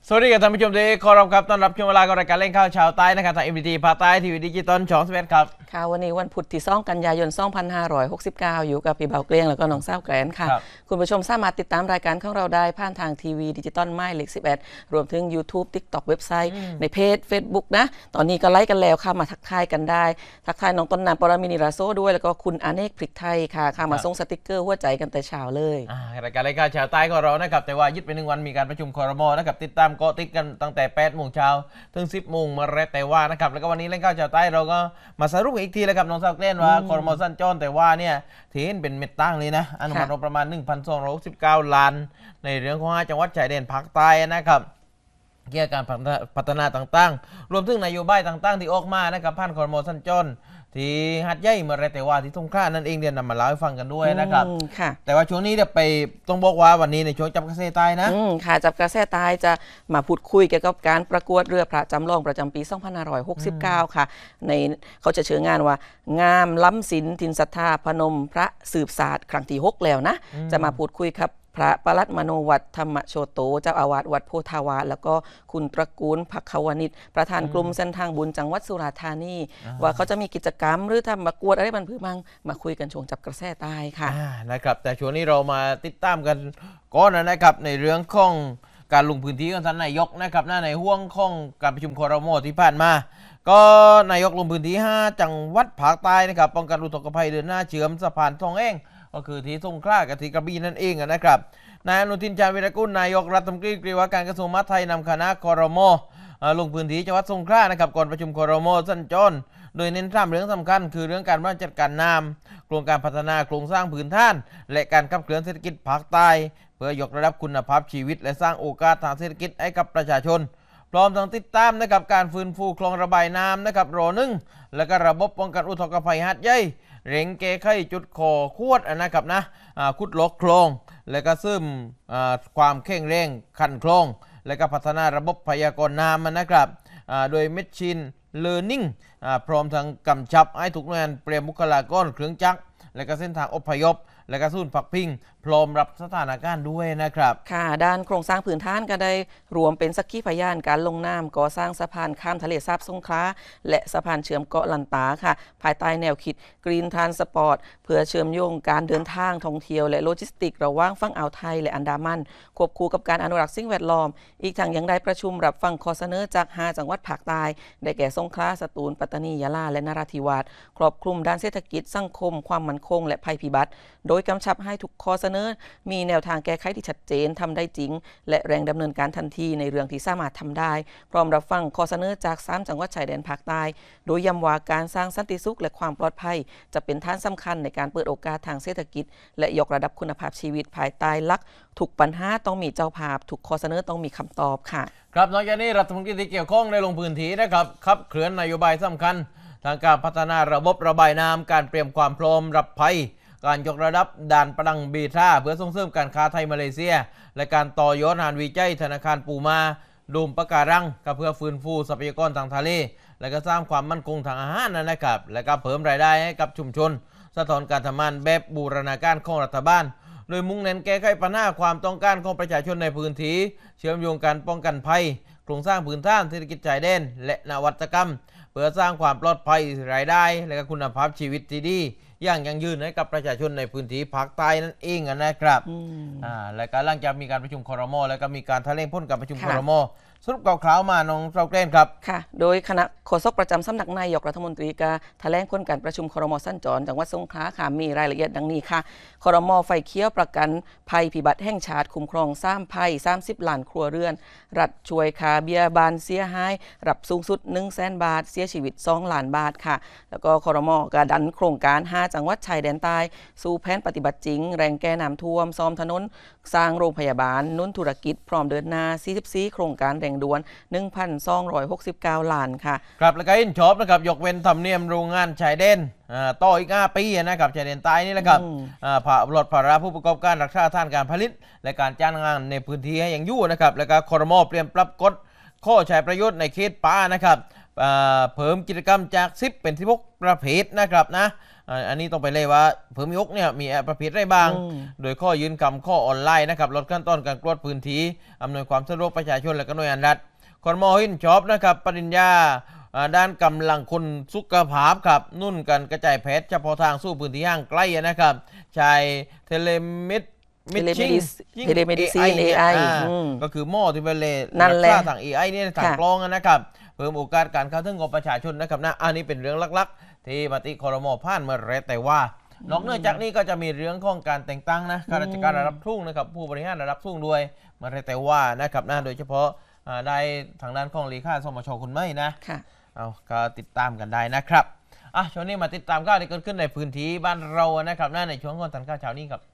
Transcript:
สวัสดีกับท่านผู้ชมที่เคารพครับต้อนรับช่วงเวลาของรายการเล่นข่าวชาวใต้นะครับทาง MPT ภาคใต้ทีวีดิจิตอลช่อง11ครับค่ะวันนี้วันพุธที่2กันยายน2569อยู่กับพี่เบาเกลียงแล้วก็น้องเศร้าแกรนค่ะคุณผู้ชมสามารถติดตามรายการของเราได้ผ่านทางทีวีดิจิตอลหมายเลข11รวมถึง YouTube TikTok เว็บไซต์ในเพจ Facebook นะตอนนี้ก็ไลค์กันแล้วค่ะมาทักทายกันได้ทักทายน้องต้นน้ำปรมินิราโซด้วยแล้วก็คุณอเนกพริกไทยค่ะมาส่งสติกเกอร์หัวใจกันแต่เช้าเลยรายการเล่นข่าวชาวใต้ของเรานะครับแต่ว่ายึดไป1 วันมีการประชุมครม.นะครับติดตามเกาะติดกันตั้งแต่8 โมงเช้าถึง 10 โมงมาแล้วแต่ว่านะครับแล้วก็วันนี้เล่นข่าวชาวใต้เราก็มาสรุปอีกทีแล้วกับน้องสาวเกล่นว่าครม.สั้นจอนแต่ว่าเนี่ยที่เห็นเป็นเม็ดตั้งเลยนะอนุมัติงบประมาณ 1,269 ล้านในเรื่องของ5 จังหวัดชายแดนภาคใต้นะครับเกี่ยวกับการพัฒนาต่างๆรวมถึงนโยบายต่างๆที่ออกมานะครับผ่านครม.สั้นจอนที่หัดใหญ่เมื่อไรแต่ว่าที่สงขลานั่นเองเดี๋ยวนำมาเล่าให้ฟังกันด้วยนะครับแต่ว่าช่วงนี้เดี๋ยวไปต้องบอกว่าวันนี้ในช่วงจับกระแสใต้นะค่ะจับกระแสใต้จะมาพูดคุยเกี่ยวกับการประกวดเรือพระจำลองประจำปี 2569 ค่ะในเขาจะเชิญงานว่างามล้ำศิลป์ทินศรัทธาพนมพระสืบศาสตร์ครั้งที่6แล้วนะจะมาพูดคุยครับพระปลัดมโนวัดธรรมโชโตเจ้าอาวาสวัดโพธาวาสแล้วก็คุณตระกูลภักขวณิชประธานกลุ่มเส้นทางบุญจังหวัดสุราษฎร์ธานีว่าเขาจะมีกิจกรรมหรือทำประกวดอะไรบันพื้นบ้างมาคุยกันช่วงจับกระแสใต้ค่ะนะครับแต่ช่วงนี้เรามาติดตามกันก่อนนะครับในเรื่องของการลงพื้นที่ของท่านนายกนะครับในห่วงของการประชุมครม.ที่ผ่านมาก็นายกลงพื้นที่5 จังหวัดภาคใต้นะครับป้องกันอุทกภัยเดินหน้าเชื่อมสะพานทองเองก็คือที่สงขลากับที่กระบี่นั่นเองนะครับนายอนุทินชาญวีรกูลนายกรัฐมนตรีกฤษฎีการกระทรวงมหาดไทยนำคณะครม.ลงพื้นที่จังหวัดสงขลานะครับก่อนประชุมครม.สั้นจอนโดยเน้น3 เรื่องสำคัญคือเรื่องการบริหารจัดการน้ำโครงการพัฒนาโครงสร้างพื้นฐานและการขับเคลื่อนเศรษฐกิจภาคใต้เพื่อยกระดับคุณภาพชีวิตและสร้างโอกาสทางเศรษฐกิจให้กับประชาชนพร้อมทั้งติดตามนะครับการฟื้นฟูคลองระบายน้ำนะครับร.1และก็ระบบป้องกันอุทกภัยหาดใหญ่เร่งแก้ไขจุดคอขวดนะครับนะขุดลอกคลองและก็ซึมความแข็งแรงขันคลองและก็พัฒนาระบบพยากรณ์น้ำนะครับโดย Machine Learning พร้อมทั้งกำชับให้ทุกหน่วยงานเตรียมบุคลากรเครื่องจักรและก็เส้นทางอพยพและก็ศูนย์พักพิงพร้อมรับสถานการณ์ด้วยนะครับค่ะด้านโครงสร้างพื้นฐานก็ได้รวมเป็นสักขีพยานการลงน้ำก่อสร้างสะพานข้ามทะเลสาบสงขลาและสะพานเชื่อมเกาะลันตาค่ะภายใต้แนวคิด Green Transport เพื่อเชื่อมโยงการเดินทางท่องเที่ยวและโลจิสติกระหว่างฝั่งอ่าวไทยและอันดามันควบคู่กับการอนุรักษ์สิ่งแวดล้อมอีกทั้งยังได้ประชุมรับฟังข้อเสนอจาก5 จังหวัดภาคใต้ได้แก่สงขลาสตูลปัตตานียะลาและนราธิวาสครอบคลุมด้านเศรษฐกิจสังคมความมั่นคงและภัยพิบัติโดยกำชับให้ทุกข้อเสนอมีแนวทางแก้ไขที่ชัดเจนทำได้จริงและแรงดำเนินการทันทีในเรื่องที่สามารถทำได้พร้อมรับฟังข้อเสนอจาก3 จังหวัดชายแดนภาคใต้โดยย้ำว่าการสร้างสันติสุขและความปลอดภัยจะเป็นฐานสำคัญในการเปิดโอกาสทางเศรษฐกิจและยกระดับคุณภาพชีวิตภายใต้หลักทุกปัญหาต้องมีเจ้าภาพทุกข้อเสนอต้องมีคำตอบค่ะครับนอกจากนี้รัฐมนตรีที่เกี่ยวข้องได้ลงพื้นที่นะครับขับเคลื่อนนโยบายสำคัญทางการพัฒนาระบบระบายน้ำการเตรียมความพร้อมรับภัยการยกระดับด่านประดังบีท่าเพื่อส่งเสริมการค้าไทยมาเลเซียและการต่อยอดงานวิจัยธนาคารปูมาดูมปะการังเพื่อฟื้นฟูทรัพยากรทางทะเลและก็สร้างความมั่นคงทางอาหารนะครับและก็เพิ่มรายได้ให้กับชุมชนสะท้อนการทำงานแบบบูรณาการของรัฐบาลโดยมุ่งเน้นแก้ไขปัญหาความต้องการของประชาชนในพื้นที่เชื่อมโยงการป้องกันภัยโครงสร้างพื้นฐานเศรษฐกิจชายแดนและนวัตกรรมเพื่อสร้างความปลอดภัยรายได้และก็คุณภาพชีวิตที่ดีอย่างยั่งยืนให้กับประชาชนในพื้นที่ภาคใต้นั่นเองนะครับและก็หลังจากมีการประชุมครม.แล้วก็มีการแถลงผลการประชุมครม.สรุปข่าวมาน้องเจ้าเกรนครับค่ะโดยคณะโฆษกประจำสำนักนายกรัฐมนตรีก็แถลงผลการประชุมครม.สั้นจรจังหวัดสงขลาค่ะมีรายละเอียดดังนี้ค่ะครม.ไฟเขียวประกันภัยพิบัติแห่งชาติคุ้มครอง3 ภัย30 ล้านครัวเรือนรัฐช่วยค่าเบี้ยบานเสียหายรับสูงสุด 100,000 บาทเสียชีวิต2 ล้านบาทค่ะแล้วก็ครม.ก็ดันโครงการ5 จังหวัดชายแดนใต้สู่แผนปฏิบัติจริงแรงแก้น้ำท่วมซ่อมถนนสร้างโรงพยาบาลนุนธุรกิจพร้อมเดินหน้า44 โครงการเร่งด่วน 1,269 ล้านค่ะครับแล้วก็อินชอบนะครับยกเว้นธรรมเนียมโรงงานชายแดนต่ออีก5 ปีนะครับชายแดนใต้นี่แหละครับผ่าลดภาระผู้ประกอบการรักษาท่านการผลิตและการจ้างงานในพื้นที่ให้ยังอยู่นะครับแล้วก็ครม.เปลี่ยนปรับกฎข้อใช้ประโยชน์ในเขตป่านะครับเพิ่มกิจกรรมจาก10 เป็น 16 ประเภทนะครับนะอันนี้ต้องไปเลยว่าเพิ่มยกเนี่ยมีประเภทอะไรบ้างโดยข้อยืนคำข้อออนไลน์นะครับลดขั้นตอนการตรวจพื้นที่อำนวยความสะดวกประชาชนและก็หน่วยงานรัฐคอนมอหินช็อปนะครับปริญญาด้านกำลังคนสุขภาพครับนุ่นกันกระจายแพทย์เฉพาะทางสู้พื้นที่ห่างไกลนะครับใช้เทเลมิดเทเลเมดิซีน AI ก็คือหม้อที่เป็นเลนั่นแหละทาง AI เนี่ยทางกล้องนะครับเพิ่มโอกาสการเข้าถึงของประชาชนนะครับนะอันนี้เป็นเรื่องลักๆที่มติครม.ผ่านเมื่อไรแต่ว่านอกเหนือจากนี้ก็จะมีเรื่องของการแต่งตั้งนะข้าราชการระดับสูงนะครับผู้บริหารระดับสูงด้วยเมื่อไรแต่ว่านะครับนะโดยเฉพาะได้ทางด้านของเลขาสมชคุณไม่นะเอาก็ติดตามกันได้นะครับช่วงนี้มาติดตามข่าวที่เกิดขึ้นในพื้นที่บ้านเรานะครับในช่วงของทันข่าวเช้านี้ครับ